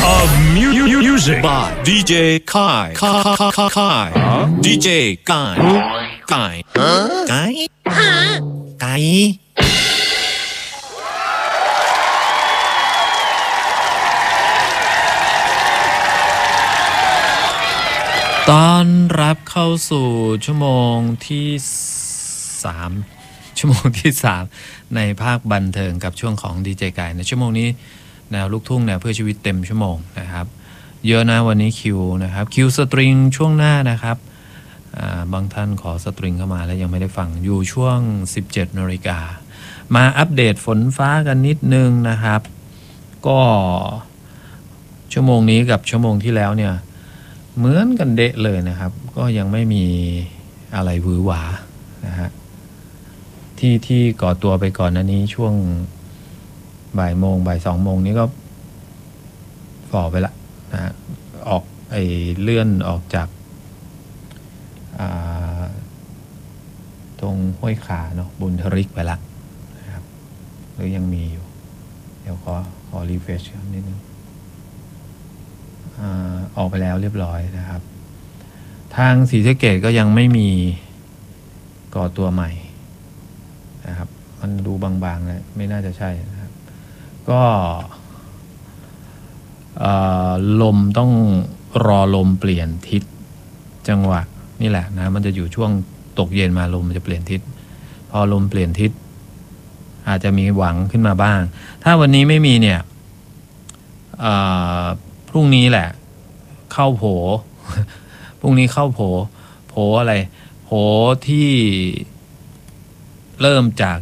of music by DJ Kai. DJ Kai. Kai. Kai. Kai. ต้อนรับเข้าสู่ชั่วโมงที่3ในภาคบันเทิงกับช่วงของดีเจไก่ในชั่วโมงนี้แนวลูกทุ่งแนวเพื่อชีวิตเต็มชั่วโมงนะครับเยอะนะวันนี้คิวนะครับคิวสตริงช่วงหน้านะครับบางท่านขอสตริงเข้ามาแล้วยังไม่ได้ฟังอยู่ช่วง 17 นาฬิกามาอัปเดตฝนฟ้ากันนิดนึงนะครับก็ชั่วโมงนี้กับชั่วโมงที่แล้วเนี่ยเหมือนกันเดะเลยนะครับก็ยังไม่มีอะไรหวือหวานะฮะที่ก่อตัวไปก่อนหน้านี้ช่วงบ่าย2 โมงนี้ก็ฝ่อไปละนะฮะออกเลื่อนออกจากตรงห้วยขาเนาะบุญทริกไปละนะครับหรือยังมีอยู่เดี๋ยวขอรีเฟรชนิดนึงออกไปแล้วเรียบร้อยนะครับทางศรีสะเกษก็ยังไม่มีก่อตัวใหม่นะครับมันดูบางๆนะไม่น่าจะใช่นะครับก็ลมต้องรอลมเปลี่ยนทิศจังหวะนี่แหละนะมันจะอยู่ช่วงตกเย็นมาลมมันจะเปลี่ยนทิศพอลมเปลี่ยนทิศอาจจะมีหวังขึ้นมาบ้างถ้าวันนี้ไม่มีเนี่ยพรุ่งนี้แหละเข้าโผพรุ่งนี้เข้าโผอะไรโผที่เริ่มจาก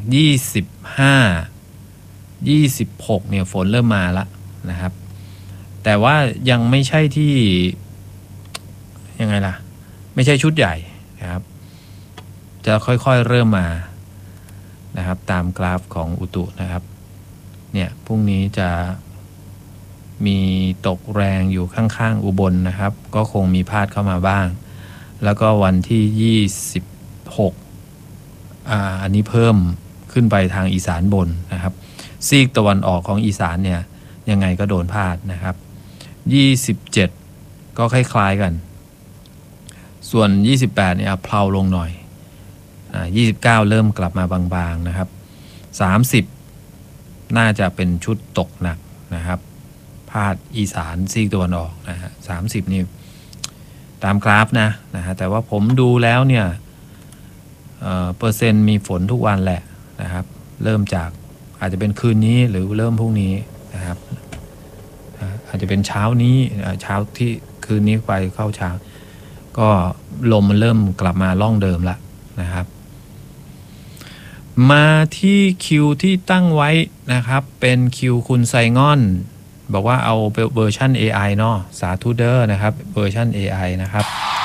26เนี่ยฝนเริ่มมาแล้วนะครับแต่ว่ายังไม่ใช่ที่ยังไงล่ะไม่ใช่ชุดใหญ่นะครับจะค่อยๆเริ่มมานะครับตามกราฟของอุตุนะครับเนี่ยพรุ่งนี้จะมีตกแรงอยู่ข้างๆอุบลนะครับก็คงมีพาดเข้ามาบ้างแล้วก็วันที่26อันนี้เพิ่มขึ้นไปทางอีสานบนนะครับซีกตะวันออกของอีสานเนี่ยยังไงก็โดนพาดนะครับ27ก็คล้ายๆกันส่วน28เนี่ยเพลาลงหน่อย29เริ่มกลับมาบางๆนะครับ30น่าจะเป็นชุดตกหนักนะครับพาดอีสานซีกตะวันออกนะฮะ30นี่ตามกราฟนะฮะแต่ว่าผมดูแล้วเนี่ยเปอร์เซ็นต์มีฝนทุกวันแหละนะครับเริ่มจากอาจจะเป็นคืนนี้หรือเริ่มพรุ่งนี้นะครับอาจจะเป็นเช้านี้เช้าที่คืนนี้ไปเข้าเช้าก็ลมมันเริ่มกลับมาล่องเดิมละนะครับมาที่คิวที่ตั้งไว้นะครับเป็นคิวคุณไซงอนบอกว่าเอาเวอร์ชัน AI เนาะสาธุเดอร์นะครับเวอร์ชัน AI นะครับ